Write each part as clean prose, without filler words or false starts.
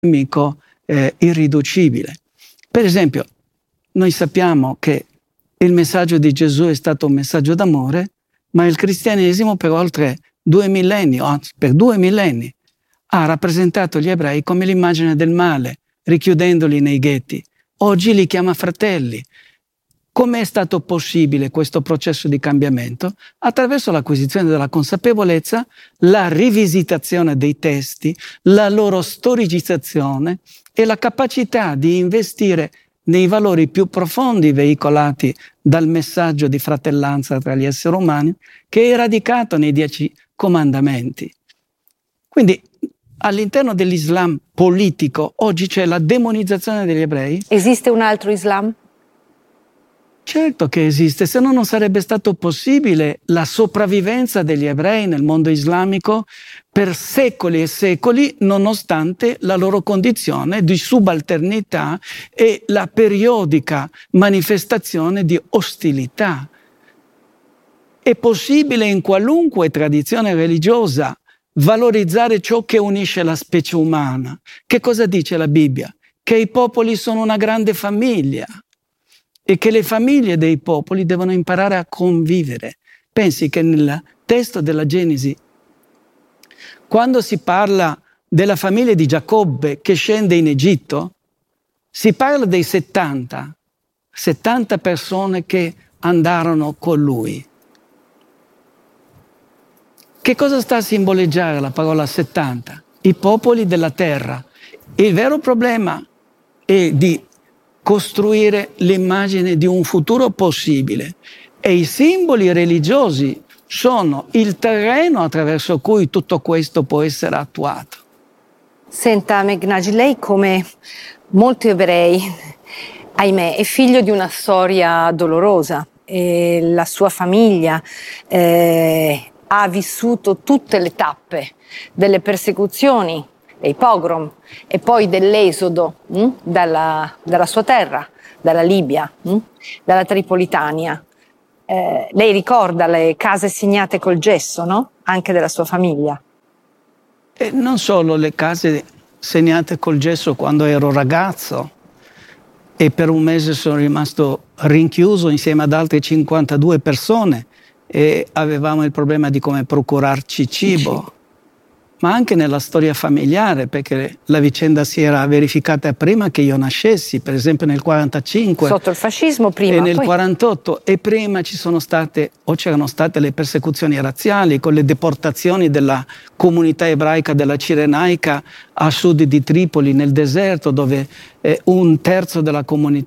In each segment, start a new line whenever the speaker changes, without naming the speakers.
amico irriducibile. Per esempio, noi sappiamo che il messaggio di Gesù è stato un messaggio d'amore, ma il cristianesimo per oltre 2 millenni, anzi per 2 millenni, ha rappresentato gli ebrei come l'immagine del male, richiudendoli nei ghetti. Oggi li chiama fratelli. Come è stato possibile questo processo di cambiamento? Attraverso l'acquisizione della consapevolezza, la rivisitazione dei testi, la loro storicizzazione e la capacità di investire nei valori più profondi veicolati dal messaggio di fratellanza tra gli esseri umani, che è radicato nei 10 comandamenti. Quindi all'interno dell'Islam politico oggi c'è la demonizzazione degli ebrei.
Esiste un altro Islam?
Certo che esiste, se no non sarebbe stato possibile la sopravvivenza degli ebrei nel mondo islamico per secoli e secoli, nonostante la loro condizione di subalternità e la periodica manifestazione di ostilità. È possibile in qualunque tradizione religiosa valorizzare ciò che unisce la specie umana. Che cosa dice la Bibbia? Che i popoli sono una grande famiglia e che le famiglie dei popoli devono imparare a convivere. Pensi che nel testo della Genesi, quando si parla della famiglia di Giacobbe che scende in Egitto, si parla dei 70 persone che andarono con lui. Che cosa sta a simboleggiare la parola 70? I popoli della terra. Il vero problema è di costruire l'immagine di un futuro possibile e i simboli religiosi sono il terreno attraverso cui tutto questo può essere attuato.
Senta, Meghnagi, lei come molti ebrei, ahimè, è figlio di una storia dolorosa e la sua famiglia ha vissuto tutte le tappe delle persecuzioni, dei pogrom e poi dell'esodo dalla sua terra, dalla Libia, dalla Tripolitania. Lei ricorda le case segnate col gesso, no? Anche della sua famiglia.
E non solo le case segnate col gesso quando ero ragazzo e per un mese sono rimasto rinchiuso insieme ad altre 52 persone e avevamo il problema di come procurarci cibo. Ma anche nella storia familiare, perché la vicenda si era verificata prima che io nascessi, per esempio nel 45.
Sotto il fascismo prima.
E nel 48. E prima c'erano state le persecuzioni razziali con le deportazioni della comunità ebraica della Cirenaica a sud di Tripoli, nel deserto, dove un quarto della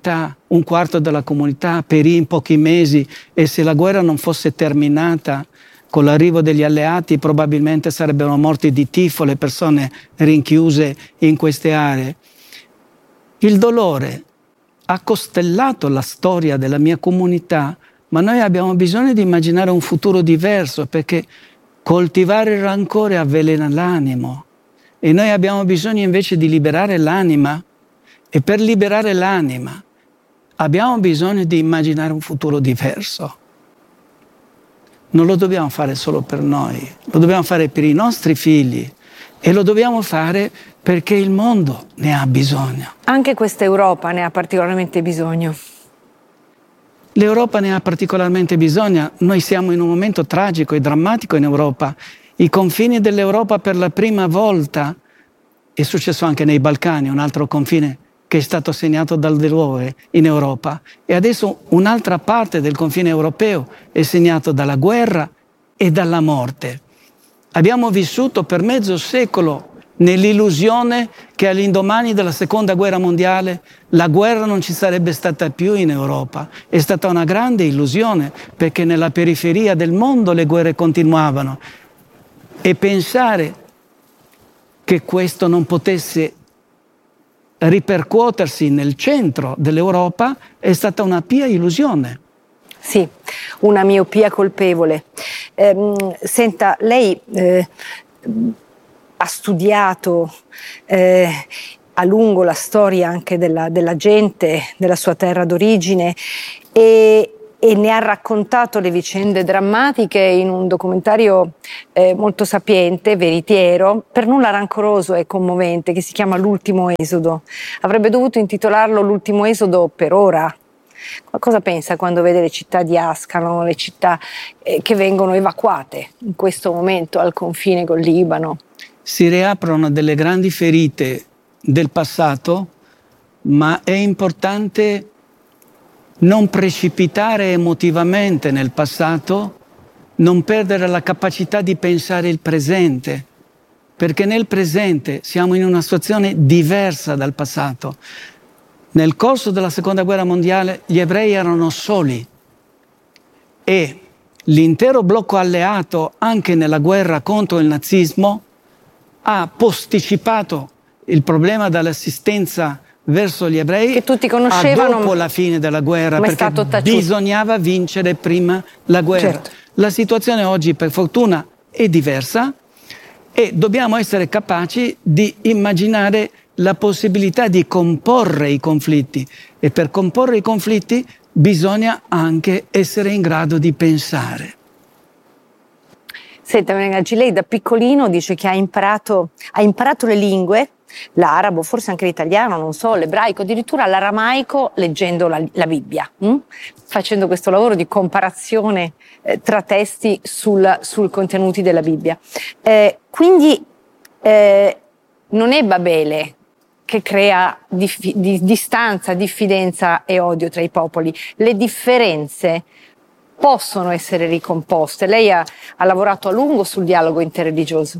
comunità perì in pochi mesi e se la guerra non fosse terminata con l'arrivo degli alleati probabilmente sarebbero morti di tifo le persone rinchiuse in queste aree. Il dolore ha costellato la storia della mia comunità, ma noi abbiamo bisogno di immaginare un futuro diverso perché coltivare il rancore avvelena l'animo e noi abbiamo bisogno invece di liberare l'anima e per liberare l'anima abbiamo bisogno di immaginare un futuro diverso. Non lo dobbiamo fare solo per noi, lo dobbiamo fare per i nostri figli e lo dobbiamo fare perché il mondo ne ha bisogno.
Anche questa Europa ne ha particolarmente bisogno.
L'Europa ne ha particolarmente bisogno. Noi siamo in un momento tragico e drammatico in Europa. I confini dell'Europa per la prima volta, è successo anche nei Balcani, un altro confine che è stato segnato dal dolore in Europa. E adesso un'altra parte del confine europeo è segnato dalla guerra e dalla morte. Abbiamo vissuto per mezzo secolo nell'illusione che all'indomani della Seconda Guerra Mondiale la guerra non ci sarebbe stata più in Europa. È stata una grande illusione perché nella periferia del mondo le guerre continuavano. E pensare che questo non potesse ripercuotersi nel centro dell'Europa è stata una pia illusione.
Sì, una miopia colpevole. Senta, lei ha studiato a lungo la storia anche della gente, della sua terra d'origine e e ne ha raccontato le vicende drammatiche in un documentario molto sapiente, veritiero, per nulla rancoroso e commovente, che si chiama L'ultimo esodo. Avrebbe dovuto intitolarlo L'ultimo esodo per ora. Cosa pensa quando vede le città di Ascalon, le città che vengono evacuate in questo momento al confine col Libano?
Si riaprono delle grandi ferite del passato, ma è importante non precipitare emotivamente nel passato, non perdere la capacità di pensare il presente, perché nel presente siamo in una situazione diversa dal passato. Nel corso della Seconda Guerra Mondiale gli ebrei erano soli e l'intero blocco alleato, anche nella guerra contro il nazismo, ha posticipato il problema dell'assistenza verso gli ebrei
che tutti conoscevano,
dopo la fine della guerra, perché bisognava vincere prima la guerra.
Certo.
La situazione oggi, per fortuna, è diversa e dobbiamo essere capaci di immaginare la possibilità di comporre i conflitti, e per comporre i conflitti bisogna anche essere in grado di pensare.
Senta, Menegaggi, lei da piccolino dice che ha imparato le lingue, l'arabo, forse anche l'italiano, non so, l'ebraico, addirittura l'aramaico leggendo la Bibbia, facendo questo lavoro di comparazione tra testi sul contenuti della Bibbia. Quindi non è Babele che crea distanza, diffidenza e odio tra i popoli. Le differenze possono essere ricomposte. Lei ha lavorato a lungo sul dialogo interreligioso.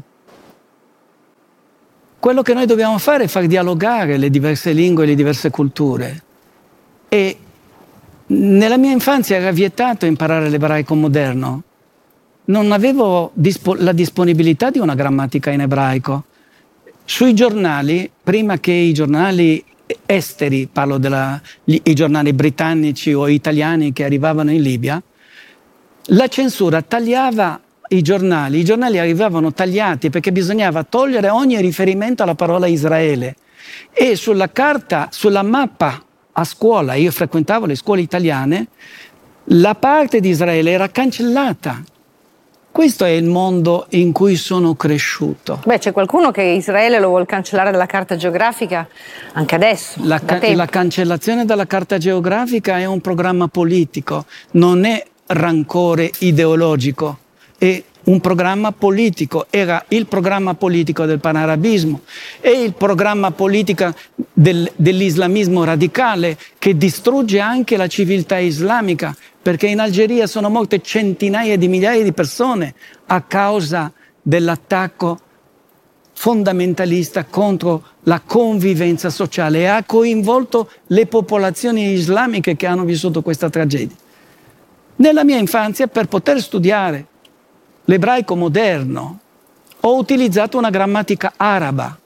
Quello che noi dobbiamo fare è far dialogare le diverse lingue e le diverse culture. E nella mia infanzia era vietato imparare l'ebraico moderno. Non avevo la disponibilità di una grammatica in ebraico. Sui giornali, prima che i giornali esteri, parlo i giornali britannici o italiani che arrivavano in Libia, la censura tagliava i giornali arrivavano tagliati perché bisognava togliere ogni riferimento alla parola Israele. E sulla carta, sulla mappa a scuola, io frequentavo le scuole italiane, la parte di Israele era cancellata. Questo è il mondo in cui sono cresciuto.
Beh, c'è qualcuno che Israele lo vuol cancellare dalla carta geografica anche adesso.
La cancellazione dalla carta geografica è un programma politico, non è rancore ideologico, è un programma politico. Era il programma politico del panarabismo, è il programma politico dell'islamismo radicale che distrugge anche la civiltà islamica, perché in Algeria sono morte centinaia di migliaia di persone a causa dell'attacco fondamentalista contro la convivenza sociale e ha coinvolto le popolazioni islamiche che hanno vissuto questa tragedia. Nella mia infanzia, per poter studiare l'ebraico moderno, ho utilizzato una grammatica araba.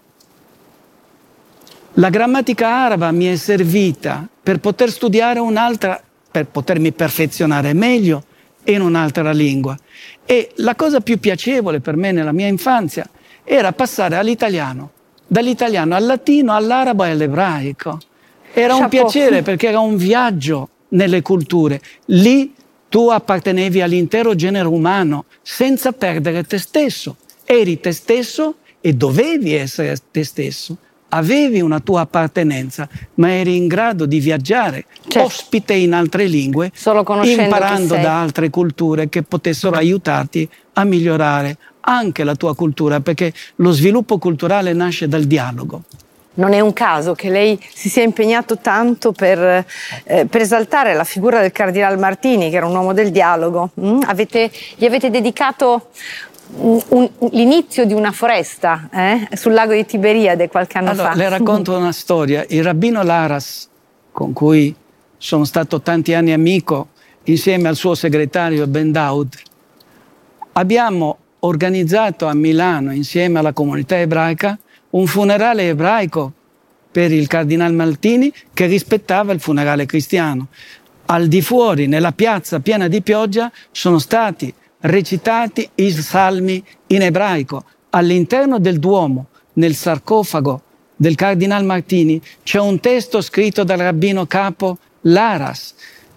La grammatica araba mi è servita per poter studiare per potermi perfezionare meglio in un'altra lingua. E la cosa più piacevole per me nella mia infanzia era passare all'italiano, dall'italiano al latino, all'arabo e all'ebraico. Era un piacere perché era un viaggio nelle culture. Lì tu appartenevi all'intero genere umano senza perdere te stesso. Eri te stesso e dovevi essere te stesso. Avevi una tua appartenenza, ma eri in grado di viaggiare, ospite in altre lingue, imparando da altre culture che potessero aiutarti a migliorare anche la tua cultura, perché lo sviluppo culturale nasce dal dialogo.
Non è un caso che lei si sia impegnato tanto per esaltare la figura del Cardinal Martini, che era un uomo del dialogo. Gli avete dedicato l'inizio di una foresta sul lago di Tiberiade qualche anno fa.
Le racconto una storia. Il rabbino Laras, con cui sono stato tanti anni amico, insieme al suo segretario Ben Daud, abbiamo organizzato a Milano, insieme alla comunità ebraica, un funerale ebraico per il Cardinal Martini che rispettava il funerale cristiano. Al di fuori, nella piazza piena di pioggia, sono stati recitati i salmi in ebraico. All'interno del Duomo, nel sarcofago del Cardinal Martini, c'è un testo scritto dal rabbino capo Laras,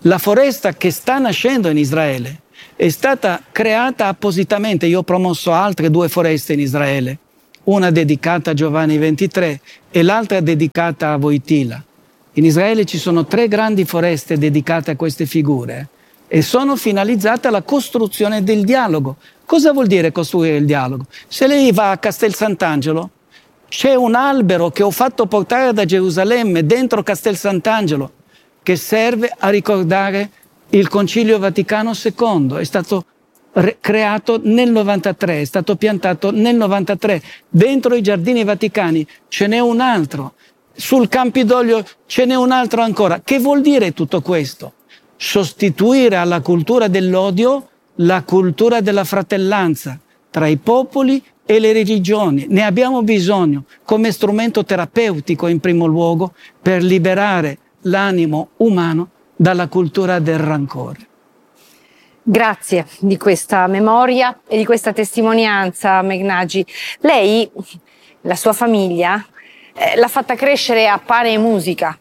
La foresta che sta nascendo in Israele è stata creata appositamente. Io ho promosso altre 2 foreste in Israele, una dedicata a Giovanni XXIII e l'altra dedicata a Wojtyla. In Israele ci sono 3 grandi foreste dedicate a queste figure e sono finalizzate alla costruzione del dialogo. Cosa vuol dire costruire il dialogo? Se lei va a Castel Sant'Angelo, c'è un albero che ho fatto portare da Gerusalemme dentro Castel Sant'Angelo, che serve a ricordare il Concilio Vaticano II. È stato creato nel 93, è stato piantato nel 93. Dentro i Giardini Vaticani ce n'è un altro. Sul Campidoglio ce n'è un altro ancora. Che vuol dire tutto questo? Sostituire alla cultura dell'odio la cultura della fratellanza tra i popoli e le religioni. Ne abbiamo bisogno come strumento terapeutico in primo luogo per liberare l'animo umano dalla cultura del rancore.
Grazie di questa memoria e di questa testimonianza, Meghnagi. Lei, la sua famiglia, l'ha fatta crescere a pane e musica.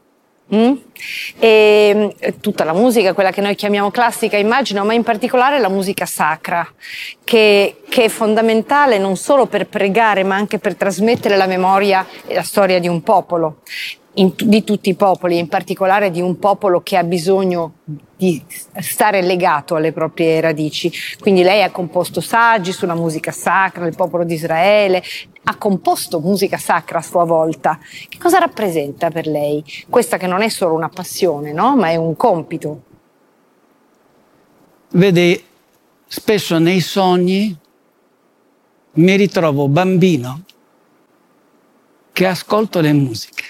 E tutta la musica, quella che noi chiamiamo classica, immagino, ma in particolare la musica sacra, che è fondamentale non solo per pregare, ma anche per trasmettere la memoria e la storia di un popolo. Di tutti i popoli, in particolare di un popolo che ha bisogno di stare legato alle proprie radici. Quindi lei ha composto saggi sulla musica sacra del popolo di Israele, ha composto musica sacra a sua volta. Che cosa rappresenta per lei? Questa che non è solo una passione, no? Ma è un compito.
Vedi, spesso nei sogni mi ritrovo bambino che ascolto le musiche.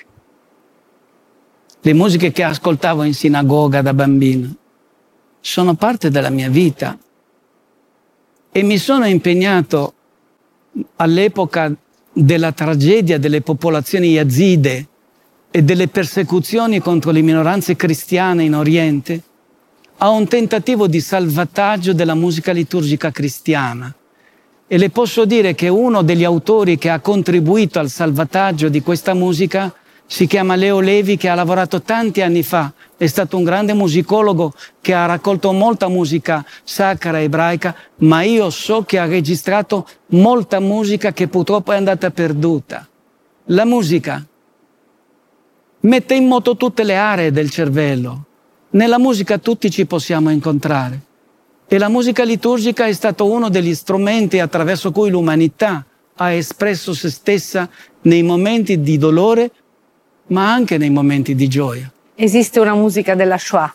Le musiche che ascoltavo in sinagoga da bambino sono parte della mia vita e mi sono impegnato all'epoca della tragedia delle popolazioni yazide e delle persecuzioni contro le minoranze cristiane in Oriente a un tentativo di salvataggio della musica liturgica cristiana. E le posso dire che uno degli autori che ha contribuito al salvataggio di questa musica si chiama Leo Levi, che ha lavorato tanti anni fa, è stato un grande musicologo che ha raccolto molta musica sacra ebraica, ma io so che ha registrato molta musica che purtroppo è andata perduta. La musica mette in moto tutte le aree del cervello. Nella musica tutti ci possiamo incontrare. E la musica liturgica è stato uno degli strumenti attraverso cui l'umanità ha espresso se stessa nei momenti di dolore, ma anche nei momenti di gioia.
Esiste una musica della Shoah?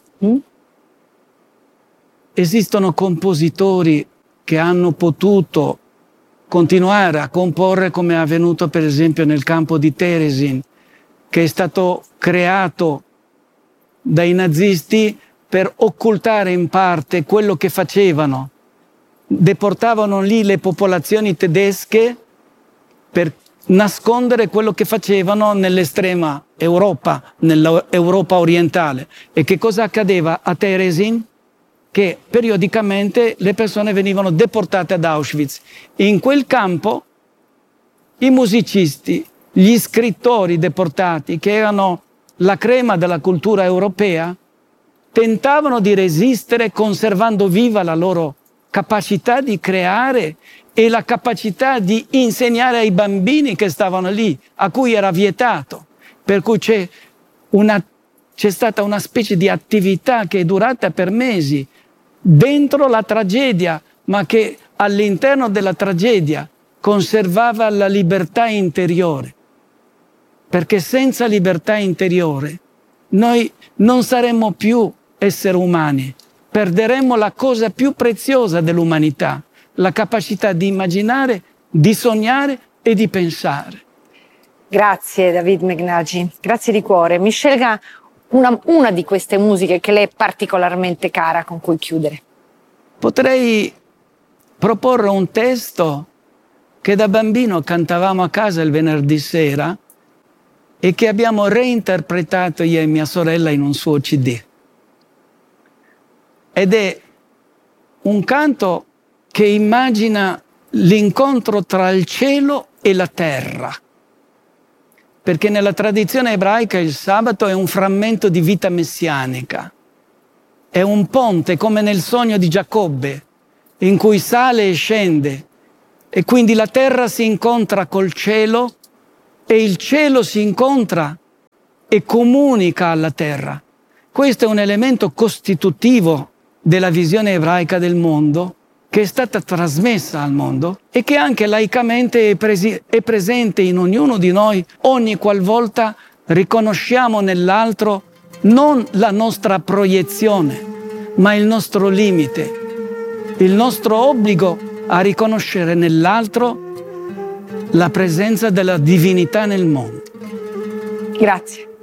Esistono compositori che hanno potuto continuare a comporre, come è avvenuto per esempio nel campo di Terezin, che è stato creato dai nazisti per occultare in parte quello che facevano. Deportavano lì le popolazioni tedesche per nascondere quello che facevano nell'estrema Europa, nell'Europa orientale. E che cosa accadeva a Terezin? Che periodicamente le persone venivano deportate ad Auschwitz. In quel campo i musicisti, gli scrittori deportati, che erano la crema della cultura europea, tentavano di resistere conservando viva la loro capacità di creare e la capacità di insegnare ai bambini che stavano lì, a cui era vietato. Per cui c'è stata una specie di attività che è durata per mesi dentro la tragedia, ma che all'interno della tragedia conservava la libertà interiore. Perché senza libertà interiore noi non saremmo più esseri umani, perderemmo la cosa più preziosa dell'umanità, la capacità di immaginare, di sognare e di pensare.
Grazie David Meghnagi, grazie di cuore. Mi scelga una di queste musiche che le è particolarmente cara con cui chiudere.
Potrei proporre un testo che da bambino cantavamo a casa il venerdì sera e che abbiamo reinterpretato io e mia sorella in un suo CD. Ed è un canto che immagina l'incontro tra il cielo e la terra. Perché nella tradizione ebraica il sabato è un frammento di vita messianica. è un ponte come nel sogno di Giacobbe, in cui sale e scende, e quindi la terra si incontra col cielo e il cielo si incontra e comunica alla terra. Questo è un elemento costitutivo della visione ebraica del mondo, che è stata trasmessa al mondo e che anche laicamente è presente in ognuno di noi ogni qualvolta riconosciamo nell'altro non la nostra proiezione, ma il nostro limite, il nostro obbligo a riconoscere nell'altro la presenza della divinità nel mondo.
Grazie.